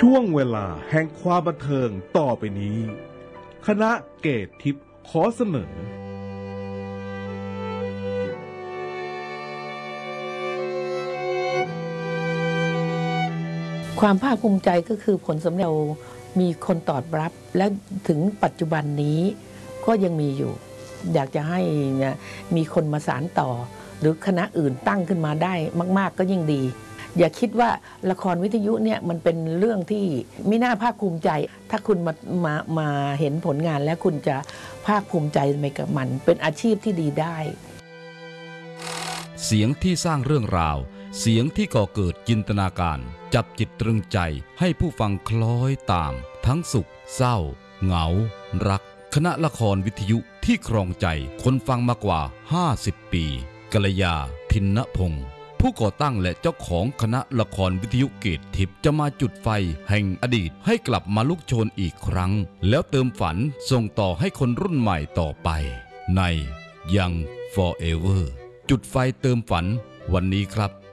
ช่วงเวลาแห่งความบันเทิงต่อไปนี้คณะเกตทิพย์ขอเสนอความภาคภูมิใจก็คือผลสำเร็จมีคนตอบรับและถึงปัจจุบันนี้ก็ยังมีอยู่อยากจะให้มีคนมาสานต่อหรือคณะอื่นตั้งขึ้นมาได้มากๆก็ยิ่งดีอย่าคิดว่าละครวิทยุเนี่ยมันเป็นเรื่องที่ไม่น่าภาคภูมิใจถ้าคุณมาเห็นผลงานแล้วคุณจะภาคภูมิใจไปกับมันเป็นอาชีพที่ดีได้เสียงที่สร้างเรื่องราวเสียงที่ก่อเกิดจินตนาการจับจิตตรึงใจให้ผู้ฟังคล้อยตามทั้งสุขเศร้าเหงารักคณะละครวิทยุที่ครองใจคนฟังมากว่า50 ปีกัลยาทินพงศ์ผู้ก่อตั้งและเจ้าของคณะละครวิทยุเกตทิพย์จะมาจุดไฟแห่งอดีตให้กลับมาลุกโชนอีกครั้งแล้วเติมฝันส่งต่อให้คนรุ่นใหม่ต่อไปใน Young Forever จุดไฟเติมฝันวันนี้ครับ